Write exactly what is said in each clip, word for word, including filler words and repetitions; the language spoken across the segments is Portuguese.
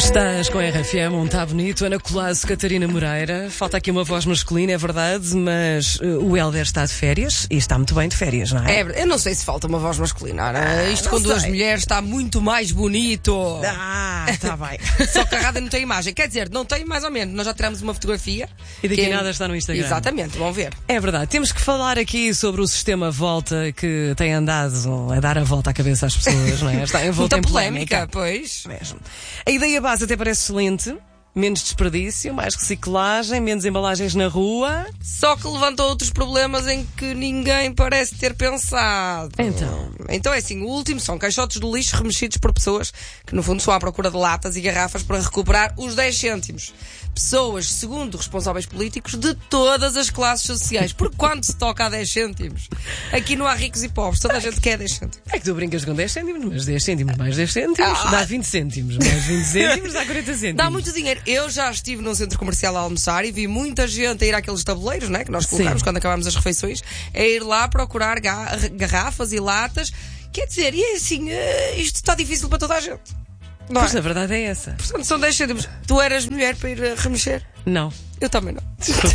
Estás com a R F M, um tá bonito, Ana Colasso, Catarina Moreira. Falta aqui uma voz masculina, é verdade, mas uh, o Helder está de férias e está muito bem de férias, não é? É, eu não sei se falta uma voz masculina. Ah, Isto com sei. duas mulheres está muito mais bonito. Ah, está bem. Só que a rádio não tem imagem. Quer dizer, não tem mais ou menos. Nós já tiramos uma fotografia. E daqui que a nada está no Instagram. Exatamente, vão ver. É verdade, temos que falar aqui sobre o sistema Volta que tem andado a dar a volta à cabeça às pessoas, não é? Está envolto Muita em polémica, pois. Mesmo. A ideia base até parece excelente. Menos desperdício, mais reciclagem, menos embalagens na rua. Só que levanta outros problemas em que ninguém parece ter pensado. Então? Então é assim, o último são caixotes de lixo remexidos por pessoas que no fundo estão à procura de latas e garrafas para recuperar os dez cêntimos. Pessoas, segundo responsáveis políticos, de todas as classes sociais. Porque quando se toca a dez cêntimos, aqui não há ricos e pobres, toda a gente quer dez cêntimos. É que tu brincas com dez cêntimos, mas dez cêntimos mais dez cêntimos Ah. dá vinte cêntimos, mais vinte cêntimos dá quarenta cêntimos. Dá muito dinheiro. Eu já estive num centro comercial a almoçar e vi muita gente a ir àqueles tabuleiros, né, que nós colocamos Sim. quando acabamos as refeições, a ir lá procurar ga- garrafas e latas. Quer dizer, e é assim, eh, isto está difícil para toda a gente. Não Pois é? a verdade é essa. Portanto, são dez cêntimos. Tu eras mulher para ir a remexer? Não. Eu também não.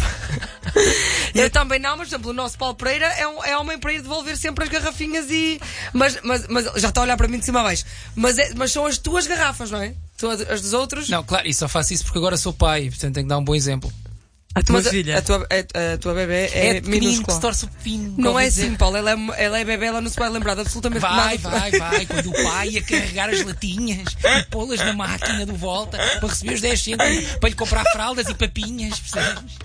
Eu também não, mas por exemplo, o nosso Paulo Pereira é, um, é homem para ir devolver sempre as garrafinhas e. Mas, mas, mas já está a olhar para mim de cima a baixo. Mas, é, mas são as tuas garrafas, não é? Tu, as dos outros? Não, claro, e só faço isso porque agora sou pai, portanto tenho que dar um bom exemplo. A tua Mas a, filha. a, tua, a, a tua bebê é, É, pequenino, que minúscula. se torce o pepino. Não é quer dizer. assim, Paulo. Ela é, ela é bebê, ela não se vai lembrar de absolutamente Vai, nada. vai, vai. Quando o pai ia carregar as latinhas e pô-las na máquina do volta para receber os dez cêntimos para lhe comprar fraldas e papinhas, percebes?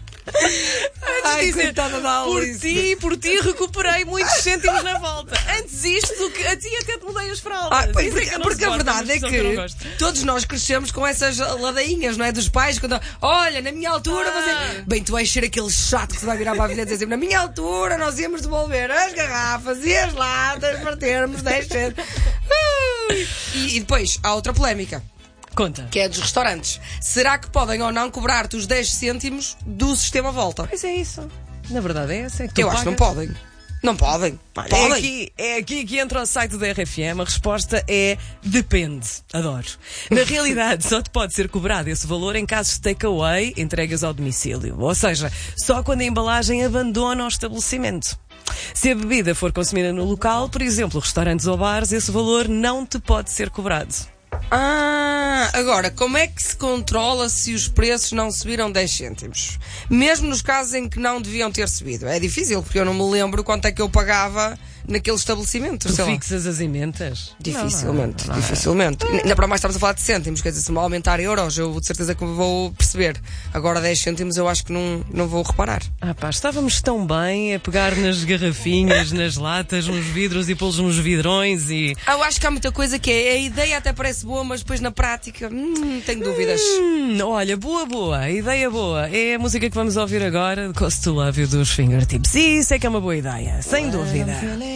Ai, dizer, coitada da Por Alice. ti, por ti, recuperei muitos cêntimos na volta. Antes isto do que a ti até te mudei as fraldas. Ah, pois Isso é é, que eu não porque a suporto, verdade é uma expressão eu não que, gosto. todos nós crescemos com essas ladainhas, não é? Dos pais, quando olha, na minha altura Ah. você... Bem, tu vais ser aquele chato que se vai virar para a filha e dizer sempre, na minha altura nós íamos devolver as garrafas e as latas para termos dez cêntimos. Ui. E, e depois, há outra polémica, Conta. que é dos restaurantes. Será que podem ou não cobrar-te os dez cêntimos do sistema Volta? Pois é isso. Na verdade é essa. É que tu Eu acho que não pagas. podem. Não podem. É Podem. aqui, é aqui que entra o site da R F M. A resposta é depende. Adoro. Na realidade, só te pode ser cobrado esse valor em casos de takeaway, entregas ao domicílio. Ou seja, só quando a embalagem abandona o estabelecimento. Se a bebida for consumida no local, por exemplo, restaurantes ou bares, esse valor não te pode ser cobrado. Ah, agora, como é que se controla se os preços não subiram dez cêntimos? Mesmo nos casos em que não deviam ter subido. É difícil, porque eu não me lembro quanto é que eu pagava naquele estabelecimento. Tu sei lá. fixas as emendas? Dificilmente, Não, não, não é. dificilmente. Ainda para mais estamos a falar de cêntimos, quer dizer, se me aumentar euros, eu de certeza que vou perceber. Agora dez cêntimos eu acho que não, não vou reparar. Ah pá, estávamos tão bem a pegar nas garrafinhas, nas latas, nos vidros e pô-los nos vidrões e... Ah, eu acho que há muita coisa que é, a ideia até parece boa, mas depois na prática, hum, tenho dúvidas. Hum, olha, boa, boa, ideia boa. É a música que vamos ouvir agora, Cost to Love You dos Fingertips. Isso é que é uma boa ideia, sem dúvida.